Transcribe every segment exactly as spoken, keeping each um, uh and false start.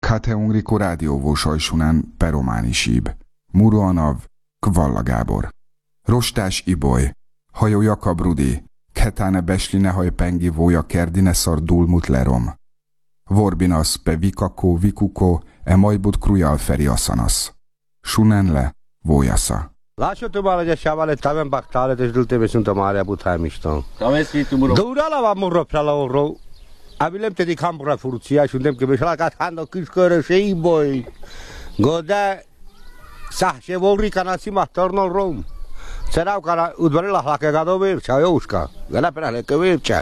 Kate Ungriku rádióvósajsunán Perományi síb, Muruanav, Kvalla Gábor, Rostás Iboly, Hajó Jakab Rudi, Ketáne Besline haj pengi vója kerdine szar dulmut lerom. Vorbinas pe vikako vikuko e majbut krujal feri asanas. Sunen le, vójasza. Lascio tu male șavale tame bactale deci dul tebe sunt mare abutai mișto. Tame sfitu muro. Dourala va muro prala oro. Abilem te di campura furția și undem că beșala ca hando câșcără și Iboi. Goda sa se volri ca nasima torno rom. Serau ca udvarela la că gado vercea eușca. Gala pera le că vercea.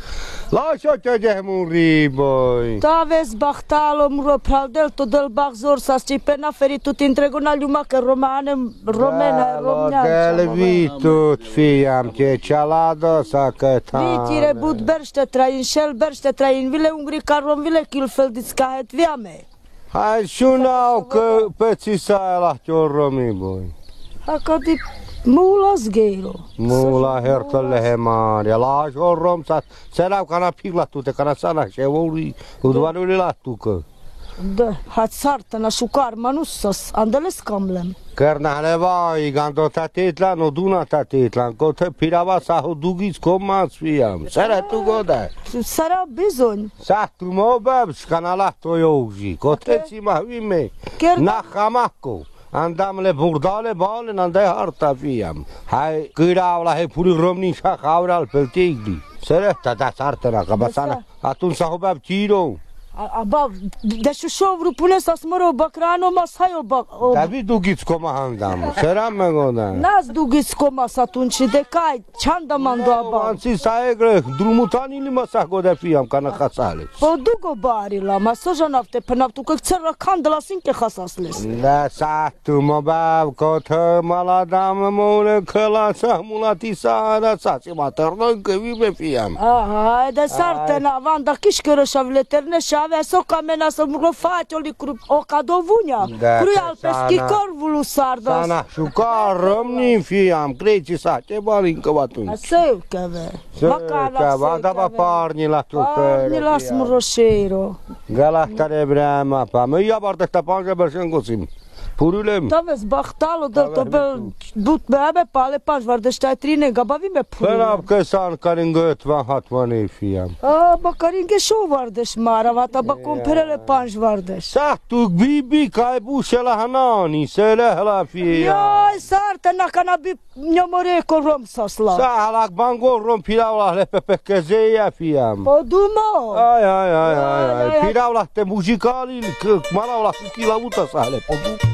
Lascio te de muri boi. Taves bahtalo muro praldel to del bagzor sa stipena feritut întreguna liuma că romane romena romnean. Del vitut fiam ce cealado sa că ta. Vitire bud berște train shel berște train vile ungri ca romvile kilfel discahet viame. Hai sunau că pe țisa la tio romi boi. Acadi Mulas geilo. Mula hertolle hemar ja laas on romsa. Serau kana piglattu te kana sana se voli udvaruli lattuko. Da, hat sartana shukar manussas andeles kamlem. Kernale vai gando tatetlan o duna tatetlan kote pirava sahu dugis komas fiam. Sera tu goda. Sara bizon. Sa tu mobabs kana latto yoji. Kote cima vime. Na hamako. Andam le burdale bale nandai harta fiam. Hai câraula he puri romni și haural pe tigli. Sereta da sartana cabasana. Atunci s-a hobab tiro. Aba, deci șovru pune să smără o bacrano masai o bac. David dugiți coma handam. Seram megoda. N-ați dugiți comas atunci de cai. Ce-anda mando aba? Ansi sa egre drumutani li masa goda fiam kana khasale. Po dugo bari la masoja nafte pe naftu că țara candela sinke khasasles. Da sa tu mobab kotha maladam mole khala sa mulati sa da sa se materno că vive fiam. Aha, de sartena vanda kishkero shavle terne avea so camena să mă face oli cru o cadovunia cruial pe schicorvul sarda sana șucar rămni fiam creci sa ce bani că batun aseu că ve bacala va da va parni la tu pe ni las mroșeiro galactare brama pa mă ia barda sta panga bersen gosim Purulem. Taves bahtalo del to bel but bebe pale panj vardeștai trine gabavime purulem. Pera că san caringăt va hatmane fiam. A ba caringe șo vardeș mara vata ba comperele panj vardeș. Sa tu bibi kai bușela hanani sele la fiam. Ai sarte na canabi nyomore ko rom sasla. Sa halak bango rom piraula le pe pe kezeia fiam. Po dumo. Ai ai ai ai. Piraula te muzicali că malaula cu kilavuta sa le po.